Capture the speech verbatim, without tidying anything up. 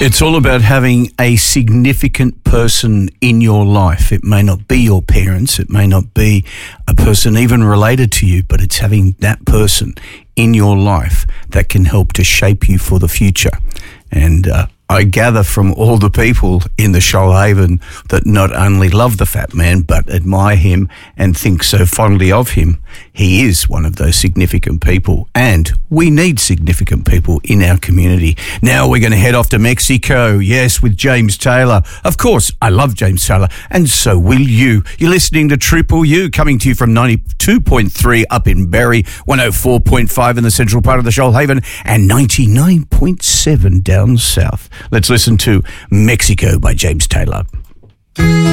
It's all about having a significant person in your life. It may not be your parents, it may not be a person even related to you, but it's having that person in your life that can help to shape you for the future. And uh, I gather from all the people in the Shoalhaven that not only love the fat man, but admire him and think so fondly of him. He is one of those significant people, and we need significant people in our community. Now we're going to head off to Mexico, yes, with James Taylor. Of course, I love James Taylor, and so will you. You're listening to Triple U, coming to you from ninety-two point three up in Berry, one oh four point five in the central part of the Shoalhaven, and ninety-nine point seven down south. Let's listen to Mexico by James Taylor.